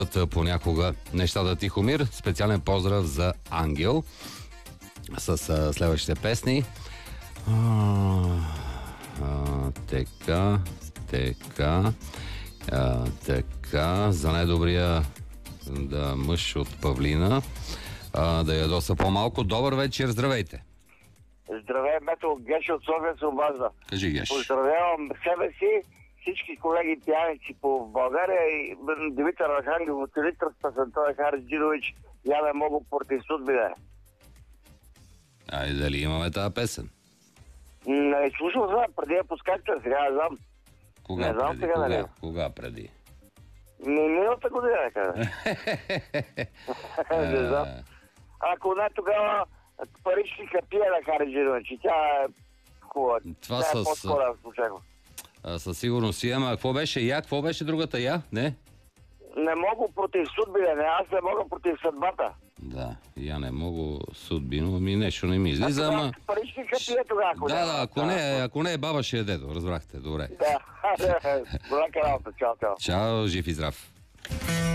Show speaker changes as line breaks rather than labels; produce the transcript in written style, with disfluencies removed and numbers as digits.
понякога нещата. Тихомир, специален поздрав за Ангел с следващите песни. Така, за най-добрия мъж от Павлина, да ядоса по-малко. Добър вечер, здравейте.
Здравей, Мето, Геш от София се обажда.
Кажи, Геш.
Поздравявам себе си, всички колеги пияници по България и Димитър Архангелов от Елитър с песента на Хари Джидович. Я не мога против съдбина.
Айде, дали имаме тази песен?
Не слушал това, преди я пускахте, сега не знам.
Кога преди?
Миналата година, кажа. Не знам. Ако не, тогава паричника пие на Хари Джидович. Тя е хубава.
Това
тя е по-скоро, аз очаквам.
Със сигурност имаме. А какво беше какво беше другата Не?
Не мога против съдбина, аз не мога против съдбата.
Да, я не мога судбино, нещо не ми излиза, ама...
Паричника пие тогава.
Ако не е баба, ще е дедо, разбрахте, добре.
Да, добра работа, чао.
Чао, жив и здрав.